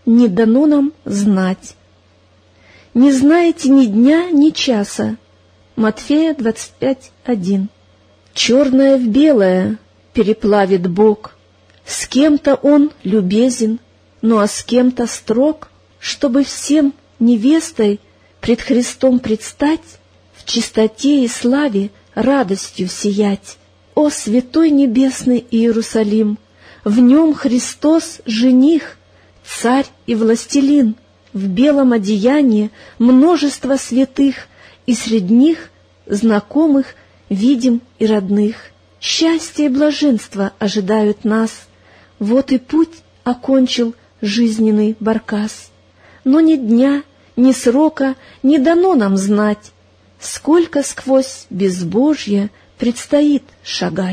не дано нам знать. Не знаете ни дня, ни часа. Матфея 25:1. Черное в белое переплавит Бог. С кем-то Он любезен, ну а с кем-то строг, чтобы всем невестой пред Христом предстать, в чистоте и славе радостью сиять. О, святой небесный Иерусалим! В нем Христос жених, царь и властелин, в белом одеянии множество святых, и среди них знакомых, видим и родных. Счастье и блаженство ожидают нас. Вот и путь окончил жизненный баркас. Но ни дня, ни срока не дано нам знать, сколько сквозь безбожье предстоит шагать.